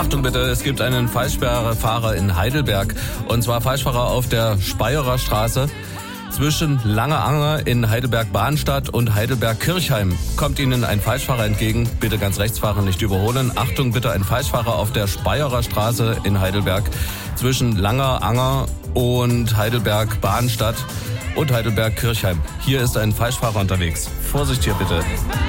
Achtung bitte, es gibt einen Falschfahrer in Heidelberg. Und zwar Falschfahrer auf der Speyerer Straße. Zwischen Lange-Anger in Heidelberg-Bahnstadt und Heidelberg-Kirchheim kommt Ihnen ein Falschfahrer entgegen. Bitte ganz rechts fahren, nicht überholen. Achtung bitte, ein Falschfahrer auf der Speyerer Straße in Heidelberg. Zwischen Lange-Anger und Heidelberg-Bahnstadt und Heidelberg-Kirchheim. Hier ist ein Falschfahrer unterwegs. Vorsicht hier bitte.